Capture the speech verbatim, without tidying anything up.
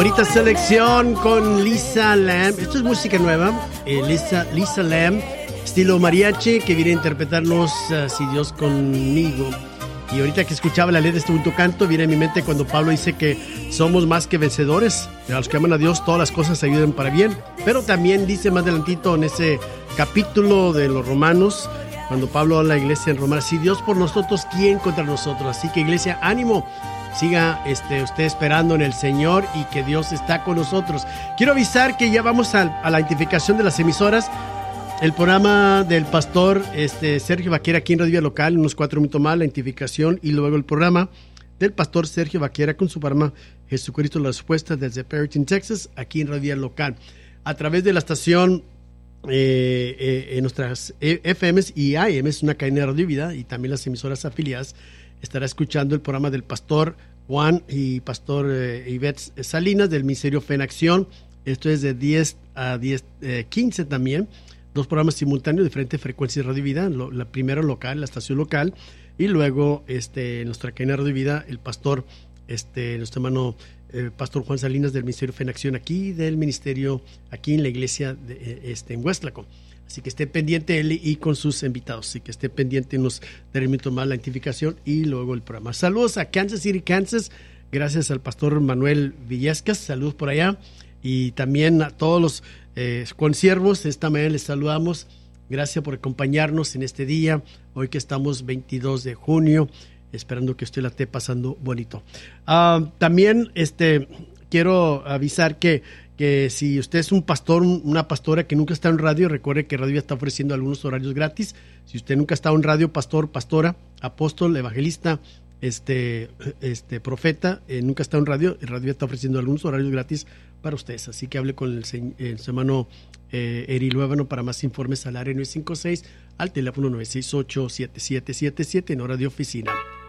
Bonita selección con Lisa Lam. Esto es música nueva. Eh, Lisa, Lisa Lam, estilo mariachi, que viene a interpretarnos uh, Si Dios conmigo. Y ahorita que escuchaba la letra de este bonito canto, viene a mi mente cuando Pablo dice que somos más que vencedores. A los que aman a Dios, todas las cosas ayudan para bien. Pero también dice más adelantito en ese capítulo de los Romanos, cuando Pablo habla a la iglesia en Roma, si Dios por nosotros, ¿quién contra nosotros? Así que, iglesia, ánimo. Siga este, usted esperando en el Señor y que Dios está con nosotros. Quiero avisar que ya vamos a, a la identificación de las emisoras. El programa del pastor este, Sergio Vaquera aquí en Radio Vida Local, unos cuatro minutos más, la identificación, y luego el programa del pastor Sergio Vaquera con su programa Jesucristo la Respuesta desde Perryton, Texas, aquí en Radio Vida Local. A través de la estación eh, eh, en nuestras F Ms y A M s, una cadena de Radio Vida, y también las emisoras afiliadas, estará escuchando el programa del pastor Juan y pastor eh, Ivette Salinas del Ministerio Fe en Acción. Esto es de diez a diez quince también. Dos programas simultáneos, diferentes frecuencias de Radio Vida. Lo, la primera local, la estación local, y luego este, nuestra cadena de Radio Vida, el pastor, este, nuestro hermano eh, pastor Juan Salinas del Ministerio Fe en Acción, aquí del ministerio, aquí en la iglesia de, este, en Huestlaco. Así que esté pendiente él y con sus invitados. Así que esté pendiente unos tres minutos más la identificación y luego el programa. Saludos a Kansas City, Kansas. Gracias al pastor Manuel Villescas. Saludos por allá. Y también a todos los eh, consiervos. Esta mañana les saludamos. Gracias por acompañarnos en este día. Hoy que estamos veintidós de junio. Esperando que usted la esté pasando bonito. Uh, también este, quiero avisar que que si usted es un pastor, una pastora que nunca está en radio, recuerde que Radio está ofreciendo algunos horarios gratis. Si usted nunca ha estado en radio, pastor, pastora, apóstol, evangelista, este, este profeta, eh, nunca está en radio, Radio está ofreciendo algunos horarios gratis para ustedes. Así que hable con el, el hermano eh, Eri Luébano para más informes al área nueve cinco seis, al teléfono nueve seis ocho, siete siete siete siete en hora de oficina.